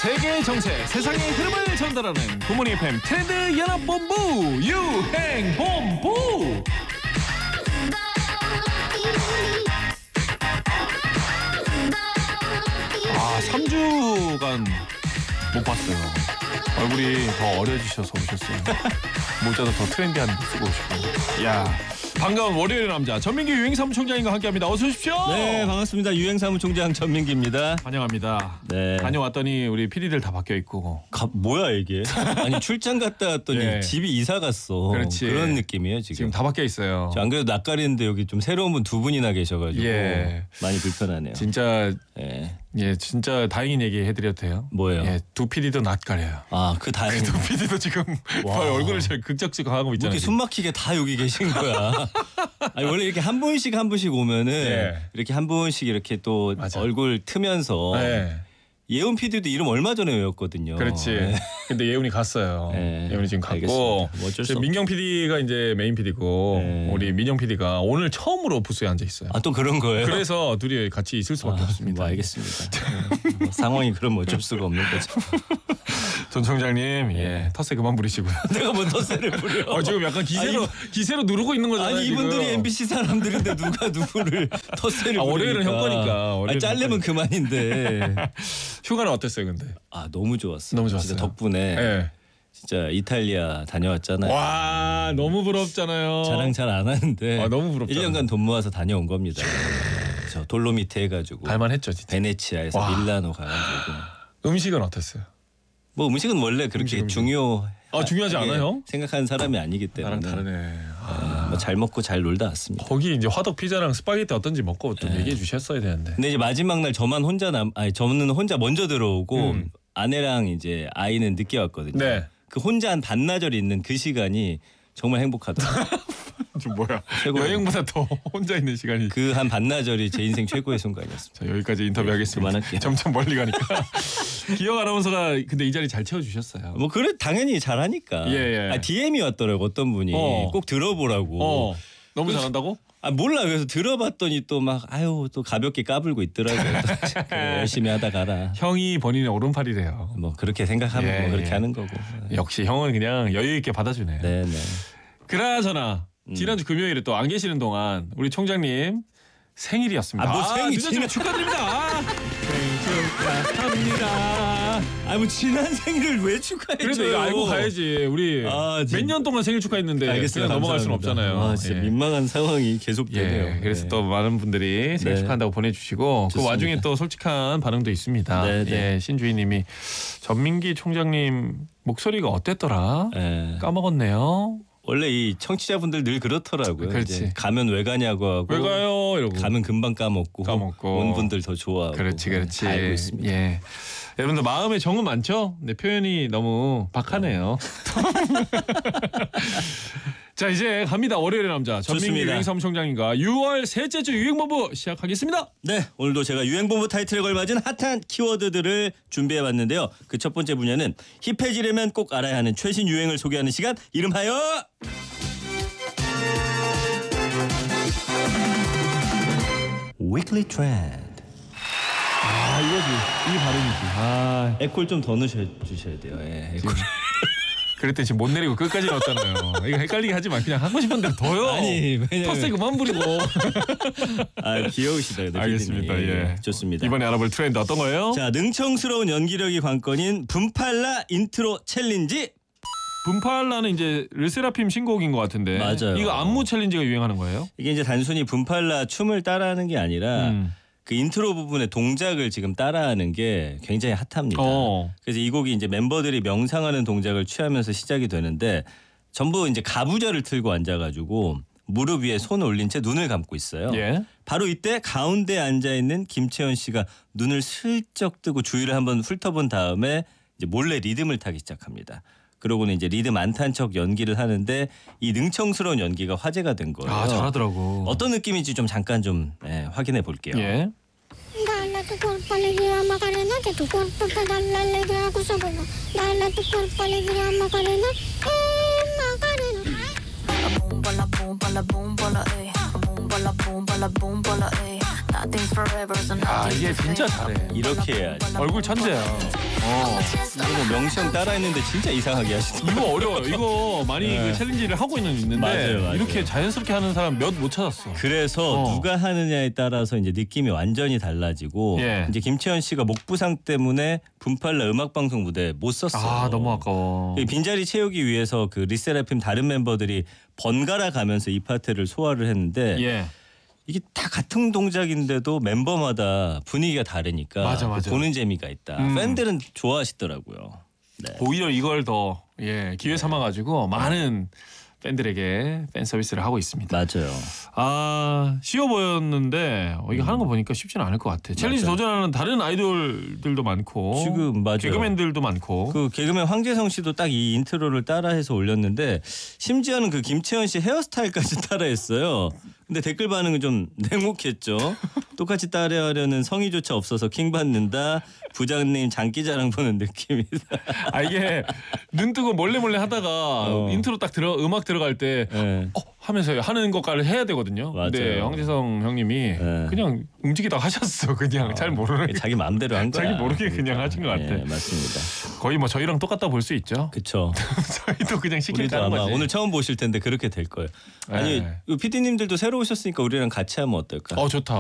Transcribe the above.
세계의 정세, 세상의 흐름을 전달하는 굿모닝 FM 트렌드 연합본부 유행본부. 3주간 못 봤어요. 얼굴이 더 어려지셔서 오셨어요. 모자도 더 트렌디한 데 쓰고 오시고. 야, 반가운 월요일의 남자 전민기 유행사무총장님과 함께합니다. 어서 오십시오. 네, 반갑습니다. 유행사무총장 전민기입니다. 환영합니다. 네. 다녀왔더니 우리 PD들 다 바뀌어 있고. 뭐야 이게? 아니 출장 갔다 왔더니 예. 집이 이사 갔어. 그렇지. 그런 느낌이에요 지금. 지금 다 바뀌어 있어요. 안 그래도 낯가리는데 여기 좀 새로운 분 두 분이나 계셔가지고 예. 많이 불편하네요. 진짜 예. 진짜 다행인 얘기 해드려도 돼요? 뭐예요? 예, 두 PD도 낯가려요. 그 다행. 두 PD도 지금 얼굴을 잘 극적지각하고 있잖아요. 이렇게 숨막히게 다 여기 계신 거야. 아니, 원래 이렇게 한 분씩 오면은 예. 이렇게 한 분씩 이렇게 또 맞아. 얼굴 트면서 네. 예원 PD도 이름 얼마 전에 외웠거든요. 그렇지. 예. 근데 예훈이 갔어요. 네. 예훈이 지금 갔고 알겠습니다. 뭐 어쩔 수 민경 PD가 이제 메인 PD고 네. 우리 민영 PD가 오늘 처음으로 부스에 앉아 있어요. 또 그런 거예요? 그래서 둘이 같이 있을 수밖에 없습니다. 뭐 알겠습니다. 뭐 상황이 그럼 어쩔 수가 없는 거죠. 전 총장님, 예, 텃세 그만 부리시고요. 내가 뭐 텃세를 부려? 지금 약간 기세로 누르고 있는 거잖아요. 아니 이분들이 지금. MBC 사람들인데 누가 누구를 텃세를 부리니까. 월요일은 형 거니까. 자르면 그만인데. 휴가는 어땠어요, 근데? 너무 좋았어요. 너무 좋았어요. 진짜 덕분에 네. 진짜 이탈리아 다녀왔잖아요. 와, 너무 부럽잖아요. 자랑 잘 안 하는데. 너무 부럽다. 1년간 돈 모아서 다녀온 겁니다. 저 돌로미테 해가지고. 갈만했죠, 진짜. 베네치아에서 와. 밀라노 가가지고. 음식은 어땠어요? 뭐 음식은 원래 그렇게 중요하지 않아요? 생각하는 사람이 아니기 때문에. 나랑 다르네. 뭐 잘 먹고 잘 놀다 왔습니다. 거기 이제 화덕 피자랑 스파게티 어떤지 먹고 좀 얘기해 주셨어야 되는데. 근데 이제 마지막 날 저는 혼자 먼저 들어오고 아내랑 이제 아이는 늦게 왔거든요. 네. 그 혼자 한 반나절 있는 그 시간이 정말 행복하더라고요. 좀 뭐야? 최고예요. 여행보다 더 혼자 있는 시간이. 그 한 반나절이 제 인생 최고의 순간이었습니다. 자, 여기까지 인터뷰하겠습니다. 그만할게요. 점점 멀리 가니까. 기영 아나운서가 근데 이 자리 잘 채워주셨어요. 뭐 그래 당연히 잘하니까. 예. DM이 왔더라고 어떤 분이 꼭 들어보라고. 너무 잘한다고? 몰라. 그래서 들어봤더니 또 막 또 가볍게 까불고 있더라고요. 그래, 열심히 하다 가라. 형이 본인의 오른팔이래요. 뭐 그렇게 생각하면 뭐 그렇게 하는 거고. 역시 형은 그냥 여유 있게 받아주네. 네네. 그나저나 지난주 금요일에 또 안 계시는 동안 우리 총장님 생일이었습니다. 생일 축하드립니다. 생일 축하합니다. 뭐 지난 생일을 왜 축하해줘요? 그래도 이거 알고 가야지. 우리 몇 년 동안 생일 축하했는데 알겠습니다. 그냥 넘어갈 수는 없잖아요. 진짜 민망한 상황이 계속되네요. 그래서 또 많은 분들이 생일 축하한다고 보내주시고 좋습니다. 그 와중에 또 솔직한 반응도 있습니다. 신주희님이 전민기 총장님 목소리가 어땠더라? 까먹었네요. 원래 이 청취자분들 늘 그렇더라고요. 그렇지. 이제 가면 왜 가냐고 하고 왜 가요? 이러고 가면 금방 까먹고 온 분들 더 좋아하고. 그렇지. 다 알고 있습니다. 예. 여러분들 마음에 정은 많죠? 근데 표현이 너무 박하네요. 자, 이제 갑니다. 월요일의 남자 전민기 유행사무총장님과 6월 셋째 주 유행본부 시작하겠습니다. 네, 오늘도 제가 유행본부 타이틀에 걸맞은 핫한 키워드들을 준비해봤는데요. 그 첫 번째 분야는 힙해지려면 꼭 알아야 하는 최신 유행을 소개하는 시간, 이름하여 Weekly Trend. 이거지. 이 발음이지. 에콜 좀 더 넣으셔야 돼요. 에콜. 그랬더니 지금 못 내리고 끝까지 넣었잖아요. 이거 헷갈리게 하지 마. 그냥 하고 싶은 대로 둬요. 아니, 왜냐면 텃세 그만 부리고. 귀여우시다. 알겠습니다. 예. 좋습니다. 이번에 알아볼 트렌드 어떤 거예요? 자, 능청스러운 연기력이 관건인 분팔라 인트로 챌린지. 분팔라는 이제 르세라핌 신곡인 것 같은데. 맞아요. 이거 안무 챌린지가 유행하는 거예요? 이게 이제 단순히 분팔라 춤을 따라하는 게 아니라 그 인트로 부분의 동작을 지금 따라하는 게 굉장히 핫합니다. 그래서 이 곡이 이제 멤버들이 명상하는 동작을 취하면서 시작이 되는데 전부 이제 가부좌를 틀고 앉아가지고 무릎 위에 손을 올린 채 눈을 감고 있어요. 예. 바로 이때 가운데 앉아 있는 김채연 씨가 눈을 슬쩍 뜨고 주위를 한번 훑어본 다음에 이제 몰래 리듬을 타기 시작합니다. 그러고는 이제 리듬 안 탄 척 연기를 하는데 이 능청스러운 연기가 화제가 된 거예요. 잘하더라고. 어떤 느낌인지 좀 잠깐 좀 확인해 볼게요. 예. Dala tu cuerpo alegría Macarena, que tu cuerpo te da la alegría cosa buena. Dala tu cuerpo alegría Macarena, Macarena. Boom, bala, boom, bala, boom, bala, boom, bala, 아 이게 진짜 잘해. 이렇게 해야지. 얼굴 천재야. 이거 뭐 명시형 따라했는데 진짜 이상하게 하시더라고요. 이거 어려워요. 이거 많이 네. 그 챌린지를 하고 있는데 맞아요. 이렇게 자연스럽게 하는 사람 몇 못 찾았어. 그래서 누가 하느냐에 따라서 이제 느낌이 완전히 달라지고 예. 이제 김채연 씨가 목 부상 때문에 분팔라 음악 방송 무대 못 썼어요. 아 너무 아까워. 이 빈자리 채우기 위해서 그 리세라핌 다른 멤버들이 번갈아 가면서 이 파트를 소화를 했는데 예. 이게 다 같은 동작인데도 멤버마다 분위기가 다르니까 맞아. 보는 재미가 있다. 팬들은 좋아하시더라고요. 네. 오히려 이걸 더 기회 삼아가지고 많은 팬들에게 팬 서비스를 하고 있습니다. 맞아요. 아 쉬워 보였는데 이거 하는 거 보니까 쉽지는 않을 것 같아. 챌린지 맞아요. 도전하는 다른 아이돌들도 많고 지금 맞아요. 개그맨들도 많고. 그 개그맨 황재성 씨도 딱 이 인트로를 따라해서 올렸는데 심지어는 그 김채연 씨 헤어스타일까지 따라했어요. 근데 댓글 반응은 좀 냉혹했죠. 똑같이 따라하려는 성의조차 없어서 킹 받는다. 부장님 장기자랑 보는 느낌이다. 아 이게 눈 뜨고 몰래 하다가 인트로 딱 음악 들어갈 때 네. 하면서 하는 것까지 해야 되거든요. 근데 맞아요. 황재성 형님이 그냥 움직이다 하셨어. 그냥 잘 모르는 자기 마음대로 한 거야. 자기 모르게 그냥 하신 것 같아. 네, 맞습니다. 거의 뭐 저희랑 똑같다 볼 수 있죠. 그렇죠. 저희도 그냥 시킬 우리도 하는 아마 거지. 오늘 처음 보실 텐데 그렇게 될 거예요. 아니 네. PD님들도 새로 오셨으니까 우리랑 같이 하면 어떨까? 좋다.